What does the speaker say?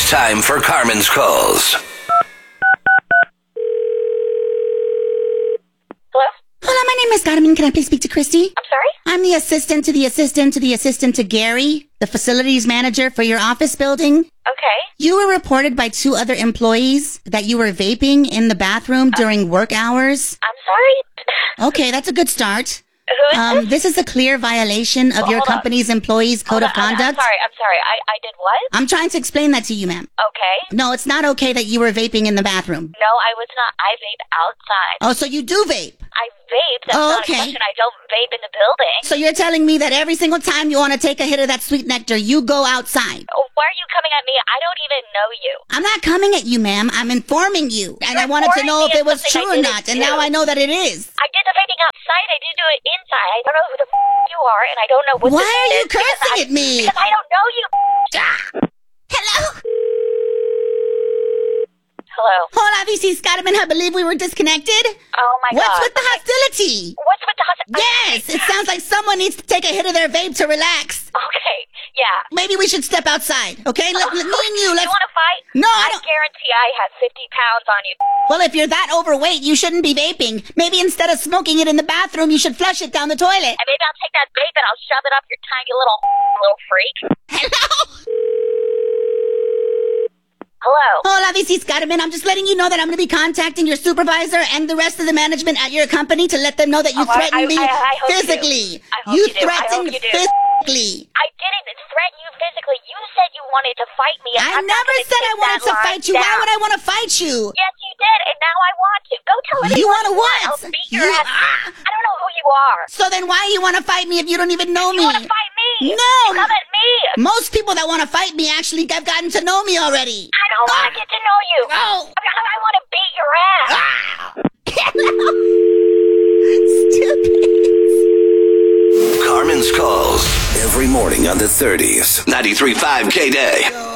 It's time for Carmen's Calls. Hello? Hello, my name is Carmen. Can I please speak to Christy? I'm sorry? I'm the assistant to Gary, the facilities manager for your office building. Okay. You were reported by 2 other employees that you were vaping in the bathroom during work hours. I'm sorry? Okay, that's a good start. Who is this? This is a clear violation of your hold on. company's employees' code of conduct. I'm sorry. I did what? I'm trying to explain that to you, ma'am. Okay. No, it's not okay that you were vaping in the bathroom. No, I was not. I vape outside. Oh, so you do vape? I vape. That's Oh, not okay. a question. I don't vape in the building. So you're telling me that every single time you want to take a hit of that sweet nectar, you go outside? Oh, why are you coming at me? I don't even know you. I'm not coming at you, ma'am. I'm informing you. And I wanted to informing know me if it of was something true I or didn't not. And do. now I know that it is. I did the vaping outside. I didn't do it inside. I don't know who the you are, and I don't know what Why this are you is because cursing at me? Because I don't know you. Hello? Hello. Hola, this is Carmen. I believe we were disconnected. Oh, my God. What's with the hostility? What's with the hostility? Yes, it sounds like someone needs to take a hit of their vape to relax. Okay, yeah. Maybe we should step outside, okay? Me and you, let's... You want to fight? No, I don't... guarantee I have 50 pounds on you. Well, if you're that overweight, you shouldn't be vaping. Maybe instead of smoking it in the bathroom, you should flush it down the toilet. And maybe I'll take that vape and I'll shove it up your tiny little freak. Hello? Hello. Hola, this is Carmen. I'm just letting you know that I'm going to be contacting your supervisor and the rest of the management at your company to let them know that you threatened me I hope physically. you do. You threatened I hope you do. physically. I didn't threaten you physically. You said you wanted to fight me. I never said I wanted to fight you. Why would I want to fight you? Yes, you did, and now I want to. Go tell everyone. You want to what? I'll beat your ass. I don't know who you are. So then why you want to fight me if you don't even know me? You want to fight me? No. Come at me. Most people that want to fight me actually have gotten to know me already. I don't want to get to know you. Oh. I want to beat your ass. Stupid. Carmen's Calls. Every morning on the 30s. 93.5 K-Day.